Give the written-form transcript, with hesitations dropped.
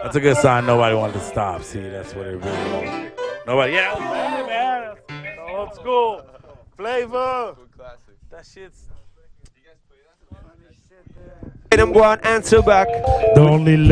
That's a good sign. Nobody wanted to stop. See, that's what it really was. Nobody. Yeah, that was bad, man. That's old school flavor. That shit's. Them go and answer back. The only